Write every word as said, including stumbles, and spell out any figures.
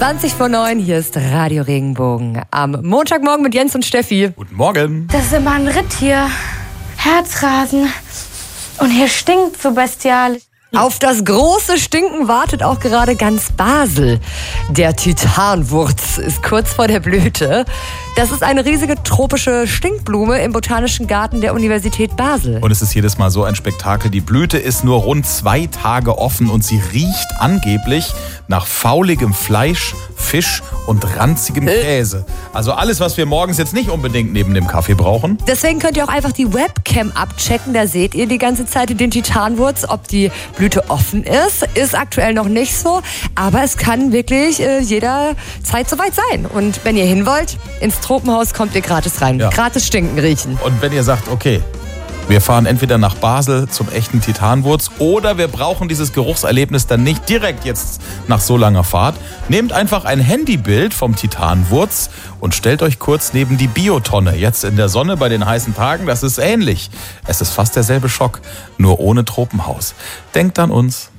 zwanzig vor neun, hier ist Radio Regenbogen. Am Montagmorgen mit Jens und Steffi. Guten Morgen. Das ist immer ein Ritt hier. Herzrasen. Und hier stinkt so bestialisch. Auf das große Stinken wartet auch gerade ganz Basel. Der Titanwurz ist kurz vor der Blüte. Das ist eine riesige tropische Stinkblume im Botanischen Garten der Universität Basel. Und es ist jedes Mal so ein Spektakel. Die Blüte ist nur rund zwei Tage offen und sie riecht angeblich nach fauligem Fleisch, Fisch und ranzigem Käse. Also alles, was wir morgens jetzt nicht unbedingt neben dem Kaffee brauchen. Deswegen könnt ihr auch einfach die Webcam abchecken. Da seht ihr die ganze Zeit den Titanwurz, ob die Blüte offen ist. Ist aktuell noch nicht so, aber es kann wirklich äh, jederzeit soweit sein. Und wenn ihr hin wollt, ins Tropenhaus kommt ihr gratis rein. Ja. Gratis stinken riechen. Und wenn ihr sagt, okay, wir fahren entweder nach Basel zum echten Titanwurz oder wir brauchen dieses Geruchserlebnis dann nicht direkt jetzt nach so langer Fahrt. Nehmt einfach ein Handybild vom Titanwurz und stellt euch kurz neben die Biotonne. Jetzt in der Sonne bei den heißen Tagen, das ist ähnlich. Es ist fast derselbe Schock, nur ohne Tropenhaus. Denkt an uns.